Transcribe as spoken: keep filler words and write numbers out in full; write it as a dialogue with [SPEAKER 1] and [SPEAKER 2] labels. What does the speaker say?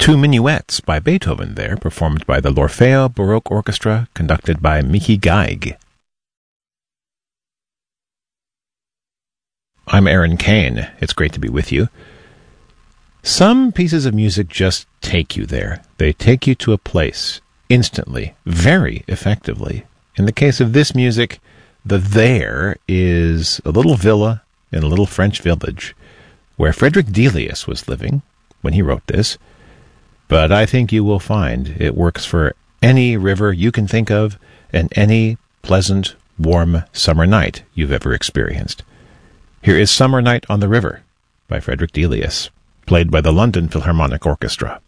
[SPEAKER 1] Two minuets by Beethoven there, performed by the L'Orfeo Baroque Orchestra, conducted by Mickey Geig. I'm Aaron Kane. It's great to be with you. Some pieces of music just take you there. They take you to a place, instantly, very effectively. In the case of this music, the there is a little villa in a little French village where Frederick Delius was living when he wrote this. But I think you will find it works for any river you can think of and any pleasant, warm summer night you've ever experienced. Here is Summer Night on the River by Frederick Delius, played by the London Philharmonic Orchestra.